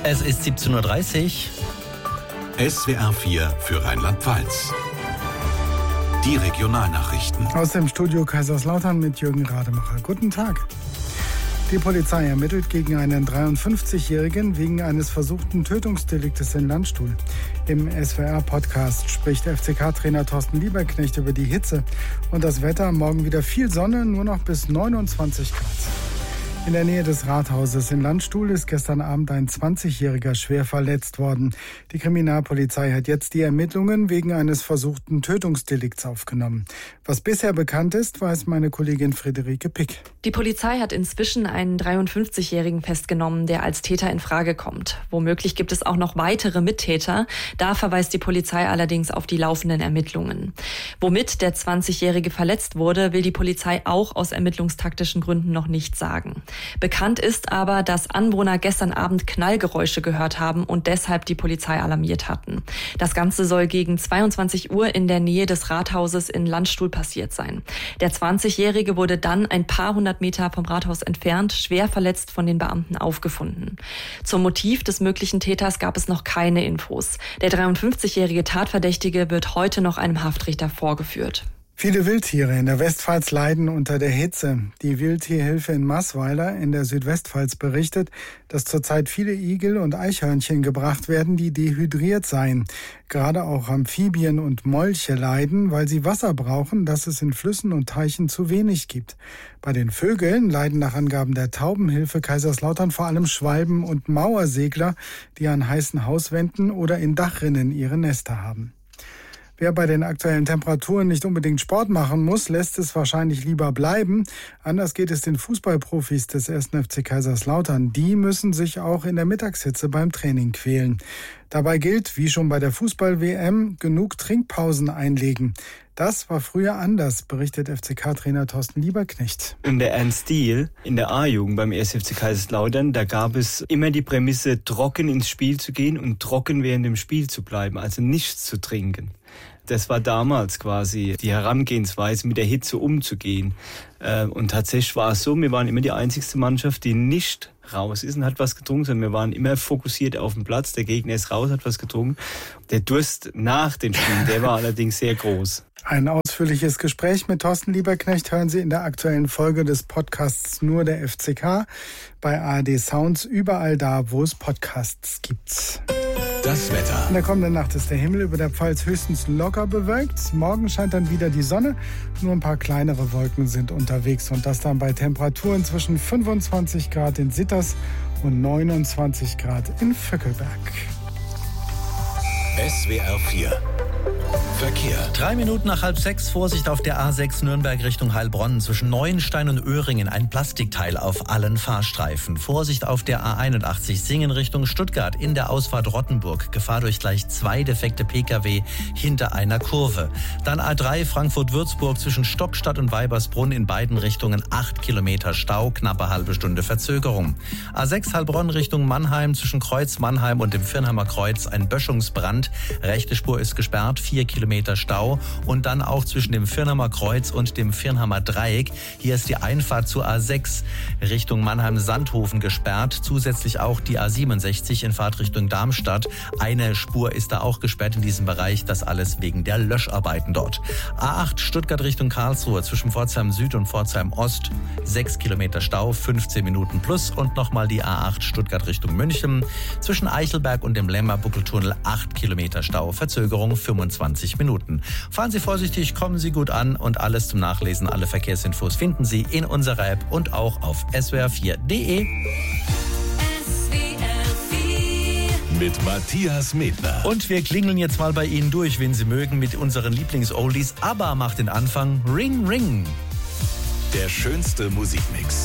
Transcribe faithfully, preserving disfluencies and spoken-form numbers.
Es ist siebzehn Uhr dreißig. S W R vier für Rheinland-Pfalz. Die Regionalnachrichten. Aus dem Studio Kaiserslautern mit Jürgen Rademacher. Guten Tag. Die Polizei ermittelt gegen einen dreiundfünfzigjährigen wegen eines versuchten Tötungsdeliktes in Landstuhl. Im S W R-Podcast spricht F C K-Trainer Thorsten Lieberknecht über die Hitze und das Wetter. Morgen wieder viel Sonne, nur noch bis neunundzwanzig Grad. In der Nähe des Rathauses in Landstuhl ist gestern Abend ein zwanzigjähriger schwer verletzt worden. Die Kriminalpolizei hat jetzt die Ermittlungen wegen eines versuchten Tötungsdelikts aufgenommen. Was bisher bekannt ist, weiß meine Kollegin Friederike Pick. Die Polizei hat inzwischen einen dreiundfünfzigjährigen festgenommen, der als Täter in Frage kommt. Womöglich gibt es auch noch weitere Mittäter. Da verweist die Polizei allerdings auf die laufenden Ermittlungen. Womit der zwanzigjährige verletzt wurde, will die Polizei auch aus ermittlungstaktischen Gründen noch nicht sagen. Bekannt ist aber, dass Anwohner gestern Abend Knallgeräusche gehört haben und deshalb die Polizei alarmiert hatten. Das Ganze soll gegen zweiundzwanzig Uhr in der Nähe des Rathauses in Landstuhl passiert sein. Der zwanzigjährige wurde dann ein paar hundert Meter vom Rathaus entfernt, schwer verletzt von den Beamten aufgefunden. Zum Motiv des möglichen Täters gab es noch keine Infos. Der dreiundfünfzigjährige Tatverdächtige wird heute noch einem Haftrichter vorgeführt. Viele Wildtiere in der Westpfalz leiden unter der Hitze. Die Wildtierhilfe in Maßweiler in der Südwestpfalz berichtet, dass zurzeit viele Igel und Eichhörnchen gebracht werden, die dehydriert seien. Gerade auch Amphibien und Molche leiden, weil sie Wasser brauchen, das es in Flüssen und Teichen zu wenig gibt. Bei den Vögeln leiden nach Angaben der Taubenhilfe Kaiserslautern vor allem Schwalben und Mauersegler, die an heißen Hauswänden oder in Dachrinnen ihre Nester haben. Wer bei den aktuellen Temperaturen nicht unbedingt Sport machen muss, lässt es wahrscheinlich lieber bleiben. Anders geht es den Fußballprofis des ersten F C Kaiserslautern. Die müssen sich auch in der Mittagshitze beim Training quälen. Dabei gilt, wie schon bei der Fußball-W M, genug Trinkpausen einlegen. Das war früher anders, berichtet F C K-Trainer Thorsten Lieberknecht. In der Ernst Diehl, in der A-Jugend beim ersten F C Kaiserslautern, da gab es immer die Prämisse, trocken ins Spiel zu gehen und trocken während dem Spiel zu bleiben, also nichts zu trinken. Das war damals quasi die Herangehensweise, mit der Hitze umzugehen. Und tatsächlich war es so, wir waren immer die einzigste Mannschaft, die nicht raus ist und hat was getrunken, sondern wir waren immer fokussiert auf dem Platz. Der Gegner ist raus, hat was getrunken. Der Durst nach den Spielen, der war allerdings sehr groß. Ein ausführliches Gespräch mit Thorsten Lieberknecht hören Sie in der aktuellen Folge des Podcasts Nur der F C K bei A R D Sounds, überall da, wo es Podcasts gibt. Das Wetter. In der kommenden Nacht ist der Himmel über der Pfalz höchstens locker bewölkt. Morgen scheint dann wieder die Sonne. Nur ein paar kleinere Wolken sind unterwegs. Und das dann bei Temperaturen zwischen fünfundzwanzig Grad in Sitters und neunundzwanzig Grad in Vöckelberg. S W R vier. Verkehr. Drei Minuten nach halb sechs, Vorsicht auf der A sechs Nürnberg Richtung Heilbronn. Zwischen Neuenstein und Öhringen ein Plastikteil auf allen Fahrstreifen. Vorsicht auf der A einundachtzig Singen Richtung Stuttgart in der Ausfahrt Rottenburg. Gefahr durch gleich zwei defekte Pkw hinter einer Kurve. Dann A drei Frankfurt-Würzburg zwischen Stockstadt und Weibersbrunn in beiden Richtungen acht Kilometer Stau, knappe halbe Stunde Verzögerung. A sechs Heilbronn Richtung Mannheim zwischen Kreuz Mannheim und dem Firnheimer Kreuz ein Böschungsbrand. Rechte Spur ist gesperrt, vier Kilometer Stau und dann auch zwischen dem Firnheimer Kreuz und dem Firnheimer Dreieck. Hier ist die Einfahrt zur A sechs Richtung Mannheim-Sandhofen gesperrt. Zusätzlich auch die A siebenundsechzig in Fahrtrichtung Darmstadt. Eine Spur ist da auch gesperrt in diesem Bereich. Das alles wegen der Löscharbeiten dort. A acht Stuttgart Richtung Karlsruhe zwischen Pforzheim Süd und Pforzheim Ost. sechs Kilometer Stau, fünfzehn Minuten plus. Und nochmal die A acht Stuttgart Richtung München. Zwischen Eichelberg und dem Lemmer-Buckeltunnel acht Kilometer Stau. Verzögerung fünfundzwanzig Minuten. Fahren Sie vorsichtig, kommen Sie gut an und alles zum Nachlesen, alle Verkehrsinfos finden Sie in unserer App und auch auf S W R vier Punkt de. Mit Matthias Medner. Und wir klingeln jetzt mal bei Ihnen durch, wenn Sie mögen, mit unseren Lieblings-Oldies. ABBA macht den Anfang. Ring, ring. Der schönste Musikmix.